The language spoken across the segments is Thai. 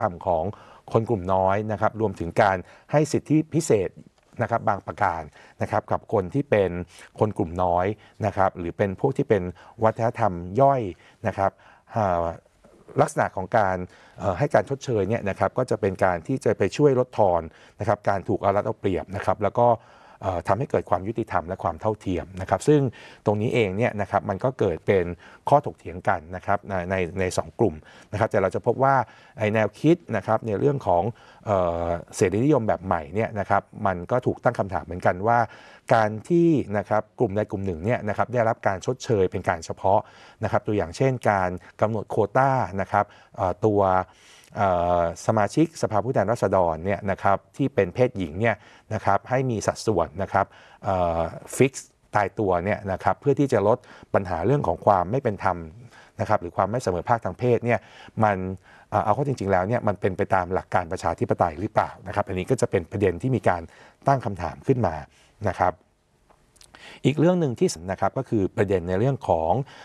ของคนกลุ่มน้อยนะครับรวมถึงการให้สิทธิพิเศษนะครับบางประการนะครับกับคนที่เป็นคนกลุ่มน้อยนะครับหรือเป็นพวกที่เป็นวัฒนธรรมย่อยนะครับลักษณะของการให้การชดเชยเนี่ยนะครับก็จะเป็นการที่จะไปช่วยลดทอนนะครับการถูกเอารัดเอาเปรียบนะครับแล้วก็ทำให้เกิดความยุติธรรมและความเท่าเทียมนะครับซึ่งตรงนี้เองเนี่ยนะครับมันก็เกิดเป็นข้อถกเถียงกันนะครับในสองกลุ่มนะครับแต่เราจะพบว่าแนวคิดนะครับในเรื่องของเสรีนิยมแบบใหม่เนี่ยนะครับมันก็ถูกตั้งคำถามเหมือนกันว่าการที่นะครับกลุ่มใดกลุ่มหนึ่งเนี่ยนะครับได้รับการชดเชยเป็นการเฉพาะนะครับตัวอย่างเช่นการกำหนดโควต้านะครับตัวสมาชิกสภาผู้แทนราษฎรเนี่ยนะครับที่เป็นเพศหญิงเนี่ยนะครับให้มีสัดส่วนนะครับฟิกซ์ตายตัวเนี่ยนะครับเพื่อที่จะลดปัญหาเรื่องของความไม่เป็นธรรมนะครับหรือความไม่เสมอภาคทางเพศเนี่ยมันเอาเข้าจริงๆแล้วเนี่ยมันเป็นไปตามหลักการประชาธิปไตยหรือเปล่านะครับอันนี้ก็จะเป็นประเด็นที่มีการตั้งคำถามขึ้นมานะครับอีกเรื่องหนึ่งที่นะครับก็คือประเด็นในเรื่องของ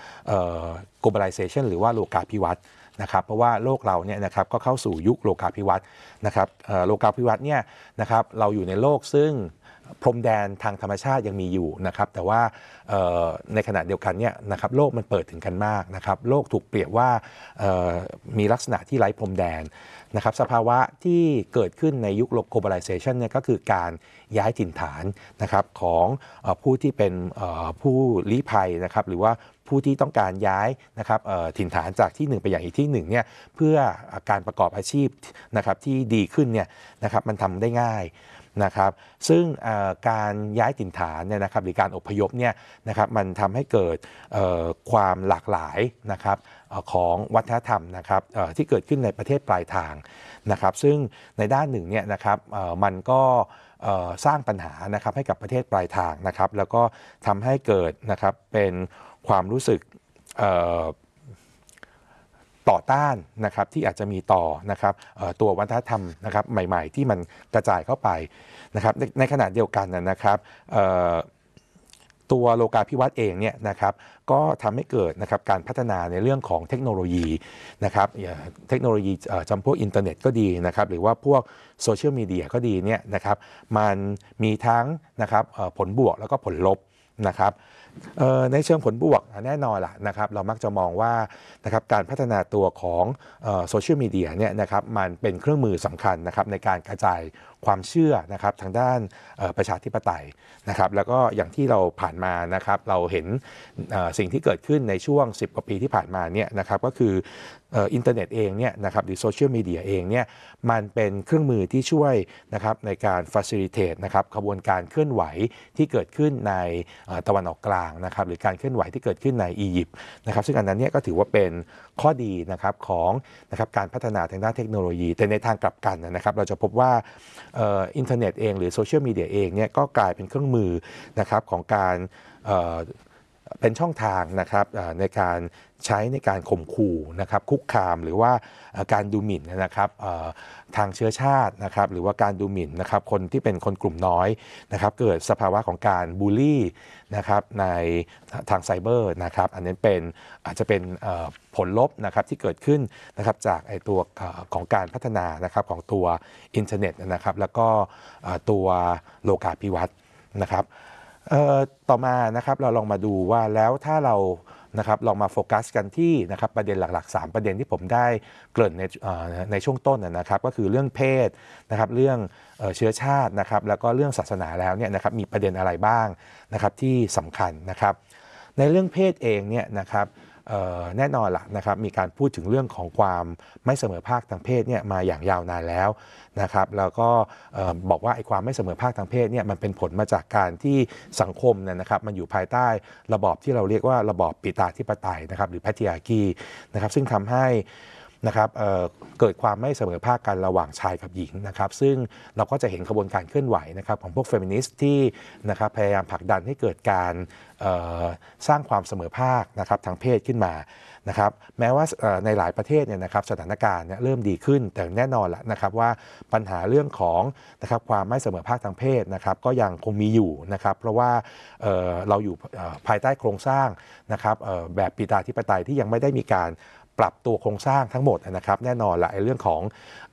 globalization หรือว่าโลกาภิวัตน์นะครับเพราะว่าโลกเราเนี่ยนะครับก็เข้าสู่ยุคโลกาภิวัตน์นะครับโลกาภิวัตน์เนี่ยนะครับเราอยู่ในโลกซึ่งพรมแดนทางธรรมชาติยังมีอยู่นะครับแต่ว่าในขณะเดียวกันเนี่ยนะครับโลกมันเปิดถึงกันมากนะครับโลกถูกเปรียบว่ามีลักษณะที่ไร้พรมแดนนะครับสภาวะที่เกิดขึ้นในยุค globalization เนี่ยก็คือการย้ายถิ่นฐานนะครับของผู้ที่เป็นผู้ลี้ภัยนะครับหรือว่าผู้ที่ต้องการย้ายนะครับถิ่นฐานจากที่หนึ่งไปอย่างอีกที่หนึ่งเนี่ยเพื่อการประกอบอาชีพนะครับที่ดีขึ้นเนี่ยนะครับมันทำได้ง่ายนะครับซึ่งการย้ายถิ่นฐานเนี่ยนะครับหรือการอพยพเนี่ยนะครับมันทำให้เกิดความหลากหลายนะครับของวัฒนธรรมนะครับที่เกิดขึ้นในประเทศปลายทางนะครับซึ่งในด้านหนึ่งเนี่ยนะครับมันก็สร้างปัญหานะครับให้กับประเทศปลายทางนะครับแล้วก็ทำให้เกิดนะครับเป็นความรู้สึกต่อต้านนะครับที่อาจจะมีต่อนะครับตัววัฒนธรรมนะครับใหม่ๆที่มันกระจายเข้าไปนะครับในขณะเดียวกันนะครับตัวโลกาภิวัตน์เองเนี่ยนะครับก็ทำให้เกิดนะครับการพัฒนาในเรื่องของเทคโนโลยีนะครับเทคโนโลยีจำพวกอินเทอร์เน็ตก็ดีนะครับหรือว่าพวกโซเชียลมีเดียก็ดีเนี่ยนะครับมันมีทั้งนะครับผลบวกแล้วก็ผลลบนะครับในเชิงผลบวกแน่นอนล่ะนะครับเรามักจะมองว่านะครับการพัฒนาตัวของโซเชียลมีเดียเนี่ยนะครับมันเป็นเครื่องมือสำคัญนะครับในการกระจายความเชื่อนะครับทางด้านประชาธิปไตยนะครับแล้วก็อย่างที่เราผ่านมานะครับเราเห็นสิ่งที่เกิดขึ้นในช่วง10 กว่าปีที่ผ่านมาเนี่ยนะครับก็คืออินเทอร์เน็ตเองเนี่ยนะครับหรือโซเชียลมีเดียเองเนี่ยมันเป็นเครื่องมือที่ช่วยนะครับในการ facilitate นะครับขบวนการเคลื่อนไหวที่เกิดขึ้นในตะวันออกกลางนะครับหรือการเคลื่อนไหวที่เกิดขึ้นในอียิปต์นะครับซึ่งอันนั้นเนี่ยก็ถือว่าเป็นข้อดีนะครับของนะครับการพัฒนาทางด้านเทคโนโลยีแต่ในทางกลับกันนะครับเราจะพบว่าอินเทอร์เน็ตเองหรือโซเชียลมีเดียเองเนี่ยก็กลายเป็นเครื่องมือนะครับของการเป็นช่องทางนะครับในการใช้ในการข่มขู่นะครับคุกคามหรือว่าการดูหมิ่นนะครับทางเชื้อชาตินะครับหรือว่าการดูหมิ่นนะครับคนที่เป็นคนกลุ่มน้อยนะครับเกิดสภาวะของการบูลลี่นะครับในทางไซเบอร์นะครับอันนี้เป็นอาจจะเป็นผลลบนะครับที่เกิดขึ้นนะครับจากไอตัวของการพัฒนานะครับของตัวอินเทอร์เน็ตนะครับแล้วก็ตัวโลกาภิวัตน์นะครับต่อมานะครับเราลองมาดูว่าแล้วถ้าเรานะครับลองมาโฟกัสกันที่นะครับประเด็นหลักๆ3ประเด็นที่ผมได้เกริ่นในช่วงต้นนะครับก็คือเรื่องเพศนะครับเรื่องเชื้อชาตินะครับแล้วก็เรื่องศาสนาแล้วเนี่ยนะครับมีประเด็นอะไรบ้างนะครับที่สำคัญนะครับในเรื่องเพศเองเนี่ยนะครับแน่นอนล่ะนะครับมีการพูดถึงเรื่องของความไม่เสมอภาคทางเพศเนี่ยมาอย่างยาวนานแล้วนะครับแล้วก็บอกว่าไอ้ความไม่เสมอภาคทางเพศเนี่ยมันเป็นผลมาจากการที่สังคมนะครับมันอยู่ภายใต้ระบอบที่เราเรียกว่าระบอบปิตาธิปไตยนะครับหรือแพทริอาคีนะครับซึ่งทำให้นะครับเกิดความไม่เสมอภาคกันระหว่างชายกับหญิงนะครับซึ่งเราก็จะเห็นกระบวนการเคลื่อนไหวนะครับของพวกเฟมินิสต์ที่นะครับพยายามผลักดันให้เกิดการสร้างความเสมอภาคนะครับทางเพศขึ้นมานะครับแม้ว่าในหลายประเทศเนี่ยนะครับสถานการณ์เริ่มดีขึ้นแต่แน่นอนแหละนะครับว่าปัญหาเรื่องของนะครับความไม่เสมอภาคทางเพศนะครับก็ยังคงมีอยู่นะครับเพราะว่าเราอยู่ภายใต้โครงสร้างนะครับแบบปิตาธิปไตยที่ยังไม่ได้มีการปรับตัวโครงสร้างทั้งหมดนะครับแน่นอนละไอ้เรื่องของ